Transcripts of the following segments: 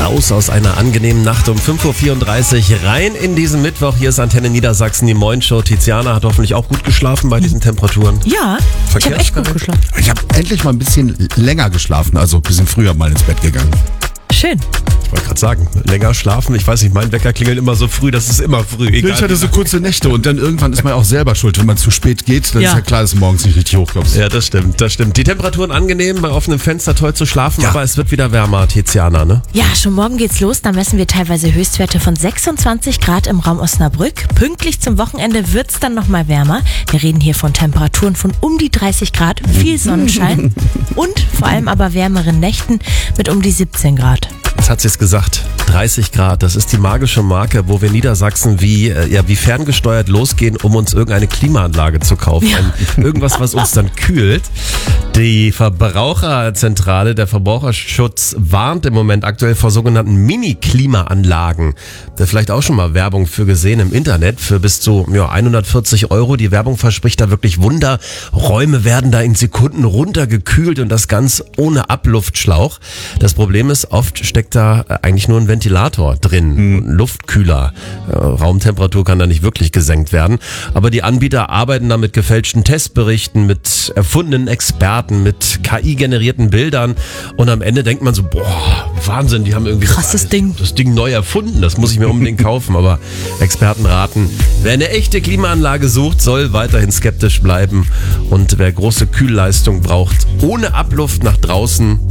raus aus einer angenehmen Nacht um 5.34 Uhr rein in diesen Mittwoch. Hier ist Antenne Niedersachsen, die Moin-Show. Tiziana hat hoffentlich auch gut geschlafen bei diesen Temperaturen. Ja, ich habe echt gut geschlafen. Ich habe endlich mal ein bisschen länger geschlafen, also ein bisschen früher mal ins Bett gegangen. Schön. Ich wollte gerade sagen, länger schlafen. Ich weiß nicht, mein Wecker klingelt immer so früh, das ist immer früh. Egal. Ich hatte so kurze Nächte und dann irgendwann ist man auch selber schuld, wenn man zu spät geht. Dann ist ja klar, dass du morgens nicht richtig hochkommst. Ja, das stimmt. Die Temperaturen angenehm, bei offenem Fenster toll zu schlafen, aber es wird wieder wärmer, Tiziana, ne? Ja, schon morgen geht's los. Da messen wir teilweise Höchstwerte von 26 Grad im Raum Osnabrück. Pünktlich zum Wochenende wird's dann nochmal wärmer. Wir reden hier von Temperaturen von um die 30 Grad, viel Sonnenschein und vor allem aber wärmeren Nächten mit um die 17 Grad. Jetzt hat sie es gesagt, 30 Grad, das ist die magische Marke, wo wir Niedersachsen wie ferngesteuert losgehen, um uns irgendeine Klimaanlage zu kaufen. Irgendwas, was uns dann kühlt. Die Verbraucherzentrale, der Verbraucherschutz warnt im Moment aktuell vor sogenannten Mini-Klimaanlagen. Da vielleicht auch schon mal Werbung für gesehen im Internet für bis zu 140 €. Die Werbung verspricht da wirklich Wunder. Räume werden da in Sekunden runtergekühlt und das ganz ohne Abluftschlauch. Das Problem ist, oft steckt da eigentlich nur ein Ventilator drin, ein Luftkühler. Raumtemperatur kann da nicht wirklich gesenkt werden. Aber die Anbieter arbeiten da mit gefälschten Testberichten, mit erfundenen Experten, mit KI-generierten Bildern. Und am Ende denkt man so, boah, Wahnsinn, die haben irgendwie das Ding neu erfunden. Das muss ich mir unbedingt kaufen. Aber Experten raten, wer eine echte Klimaanlage sucht, soll weiterhin skeptisch bleiben. Und wer große Kühlleistung braucht, ohne Abluft nach draußen,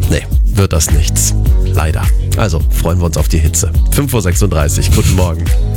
wird das nichts. Leider. Also freuen wir uns auf die Hitze. 5.36 Uhr. Guten Morgen.